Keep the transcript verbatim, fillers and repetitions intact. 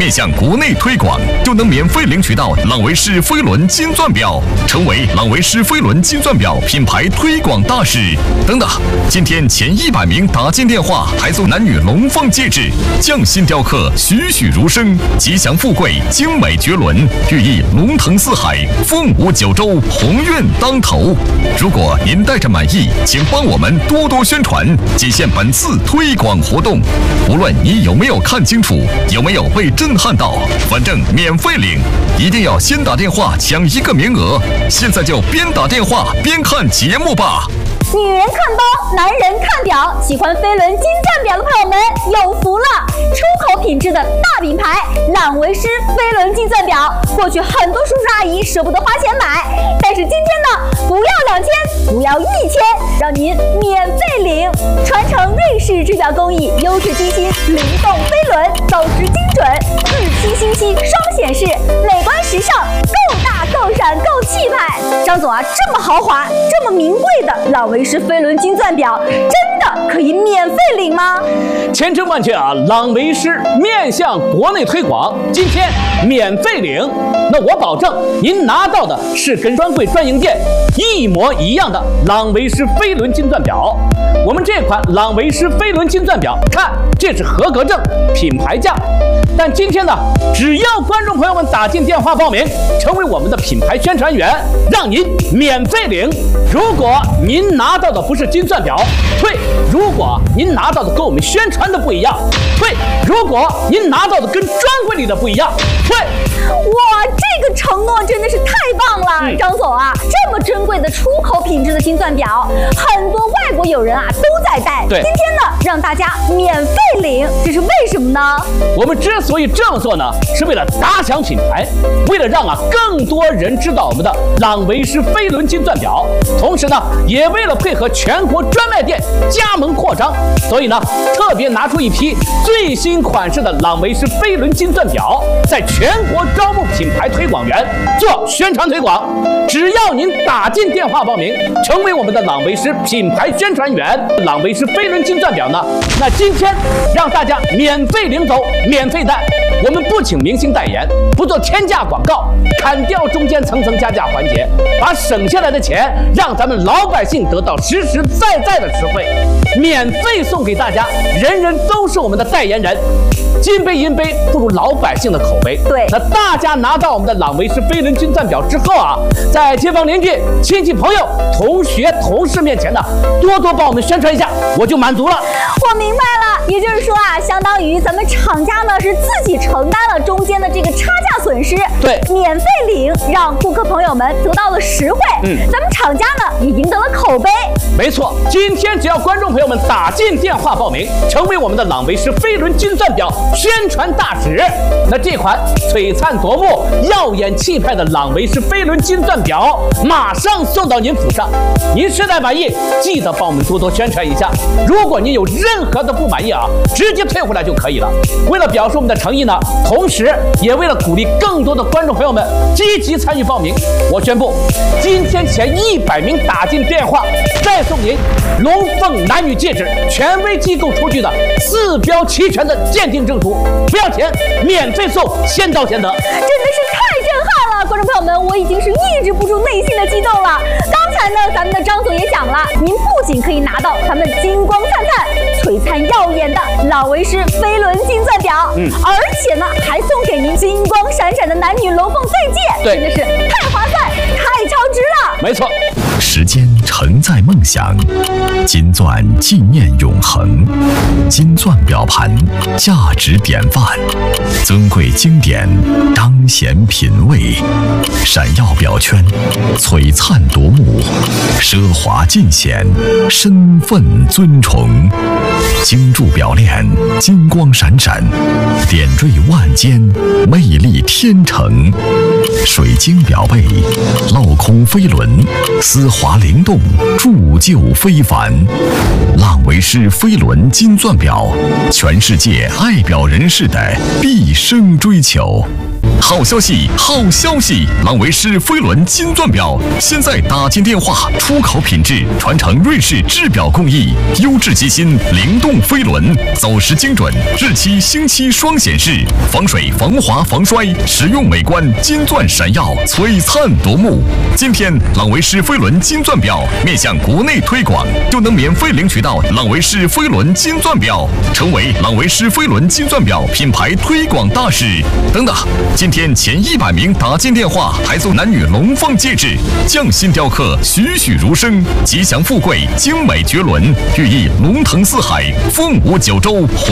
面向国内推广，就能免费领取到朗维诗飞轮金钻表，成为朗维诗飞轮金钻表品牌推广大使。等等，今天前一百名打进电话还送男女龙凤戒指，匠心雕刻，栩栩如生，吉祥富贵，精美绝伦，寓意龙腾四海，凤舞九州，鸿运当头。如果您带着满意，请帮我们多多宣传，仅限本次推广活动。无论你有没有看清楚，有没有被震撼到，反正免费领，一定要先打电话抢一个名额。现在就边打电话边看节目吧。 女人看包，男人看表，喜欢飞轮金钻表的朋友们有福了！出口品质的大品牌朗维诗飞轮金钻表，过去很多叔叔阿姨舍不得花钱买，但是今天呢，不要两千，不要一千，让您免费领。传承瑞士制表工艺，优质机芯，灵动飞轮，走时精准，日期星期双显示，美观时尚，够大够闪够气派。张总啊，这么豪华，这么名贵的朗维诗飞轮金钻表，真的可以免费领吗？ 千真万确啊！朗维诗面向国内推广，今天免费领。那我保证，您拿到的是跟专柜专营店一模一样的朗维诗飞轮金钻表。我们这款朗维诗飞轮金钻表，看这是合格证，品牌价。但今天呢，只要观众朋友们打进电话报名，成为我们的品牌宣传员，让您免费领。如果您拿到的不是金钻表，退；如果您拿到的跟我们宣传的不一样，退；如果您拿到的跟专柜里的不一样，退。 哇，这个承诺真的是太棒了，嗯、张总啊，这么珍贵的出口品质的金钻表，很多外国友人啊都在戴。 对， 今天呢，让大家免费领，这是为什么呢？ 我们之所以这样做呢，是为了打响品牌，为了让啊更多人知道我们的朗维诗飞轮金钻表，同时呢，也为了配合全国专卖店加盟扩张，所以呢，特别拿出一批最新款式的朗维诗飞轮金钻表，在全国招募品牌推广员做宣传推广。只要您打进电话报名，成为我们的朗维诗品牌宣传员，朗维诗飞轮金钻表呢，那今天让大家免费领走，免费戴。我们不请明星代言，不做天价广告，砍掉中间层层加价环节，把省下来的钱让咱们老百姓得到实实在在的实惠，免费送给大家，人人都是我们的代言人。金杯银杯不如老百姓的口碑。 对， 那大家拿到我们的朗维诗飞轮金钻表之后啊，在街坊邻居、亲戚朋友、同学、同事面前呢，多多帮我们宣传一下，我就满足了。 我明白了，也就是说啊，相当于咱们厂家呢是自己承担了中间的这个差价损失， 对， 免费领，让顾客朋友们得到了实惠，嗯，咱们厂家呢也赢得了口碑。 没错，今天只要观众朋友们打进电话报名，成为我们的朗维诗飞轮金钻表宣传大使，那这款璀璨夺目、耀眼气派的朗维诗飞轮金钻表马上送到您府上。您实在满意，记得帮我们多多宣传一下。如果您有任何的不满意啊，直接退回来就可以了。为了表示我们的诚意呢，同时也为了鼓励更多的观众朋友们积极参与报名，我宣布，今天前一百名打进电话，再送您龙凤男女戒指，权威机构出具的四标齐全的鉴定证书，不要钱，免费送，先到先得。 真的是太震撼了，观众朋友们，我已经是抑制不住内心的激动了。刚才呢，咱们的张总也讲了，您不仅可以拿到咱们金光灿灿、璀璨耀眼的朗维诗飞轮金钻表，嗯，而且呢，还送给您金光闪闪的男女龙凤钻戒，真的是太划算、太超值了。 没错。 时间承载梦想，金钻纪念永恒，金钻表盘价值典范，尊贵经典彰显品味，闪耀表圈璀璨夺目，奢华尽显身份尊崇，精铸表链金光闪闪，点缀万间魅力天成，水晶表背镂空飞轮丝滑灵动，铸就非凡。朗维诗飞轮金钻表，全世界爱表人士的毕生追求。 好消息，好消息！朗维诗飞轮金钻表现在打进电话，出口品质，传承瑞士制表工艺，优质机芯，灵动飞轮，走时精准，日期星期双显示，防水、防滑、防摔，实用美观，金钻闪耀，璀璨夺目。今天，朗维诗飞轮金钻表面向国内推广，就能免费领取到朗维诗飞轮金钻表，成为朗维诗飞轮金钻表品牌推广大使。等等，今天前一百名打进电话，还送男女龙凤戒指，匠心雕刻，栩栩如生，吉祥富贵，精美绝伦，寓意龙腾四海，凤舞九州。